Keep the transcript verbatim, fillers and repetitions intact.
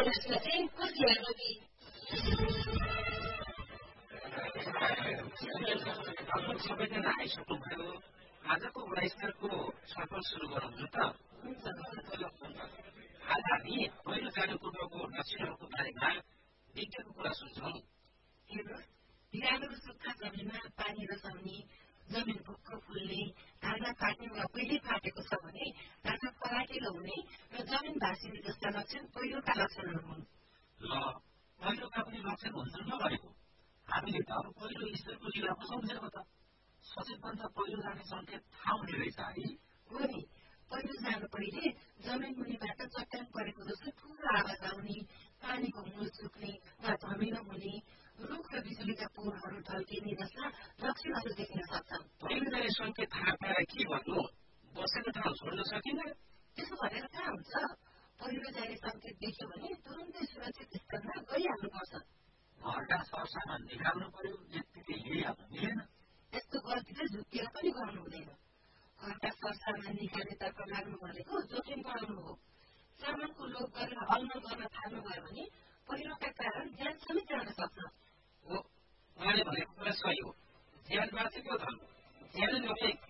यसलाई चाहिँ कसरी हेर्नु कि सबैजना आइसक्नुभयो आजको गुणस्तरको छलफल सुरु गरौँ न त आज हामी पहिलो जानु पूर्वको लक्षणहरूको बारेमा विज्ञको कुरा सुन्छौँ हेर्नुहोस् बिरालोको सुक्खा जमिनमा पानी रसाउने जमिन भुक्क फुल्ने ढाडा फाट्ने वा पहिले फाटेको छ भने ढाडा पराकिलो हुने र जमिन भाँसिने जस्ता लक्षण पहिरोका लक्षणहरू हुन् ल पहिरोका पनि लक्षण हुन्छन् न भनेको हामीले त अब पहिलो स्तरको जिल्ला पो सम्झेको त सचेत भन्दा पहिरो जाने सङ्केत थाहा हुने रहेछ है हो नि पहिरो जानु पहिले जमिन मुनिबाट चट्याङ परेको जस्तो ठुलो आवाज आउने पानीको मुल सुक्ने वा धमिलो हुने रुख र बिजुलीका पोलहरू ढल्किने जस्ता लक्षणहरू देख्न सक्छन् पहिरो जाने सङ्केत थाहा पाएर के गर्नु बसेको ठाउँ छोड्न सकिन्न त्यसो भनेर कहाँ हुन्छ पहिरो जाने सङ्केत देख्यो भने तुरुन्तै सुरक्षित स्थानमा गइहाल्नुपर्छ घरका सरसामान निकाल्नु पर्यो यत्तिकै हिँडिहाल्नु मिलेन यस्तो गल्ती चाहिँ झुक्किएर पनि गर्नु हुँदैन घरका सरसामान निकाल्नेतर्फ लाग्नु भनेको जोखिम बढाउनु हो सामानको लोभ गरेर अलमल गर्न थाल्नुभयो भने पहिरोका कारण ज्यान समेत जान सक्छ हो उहाँले भनेको कुरा सही हो ज्यान बाँचेको धन ज्यान नभए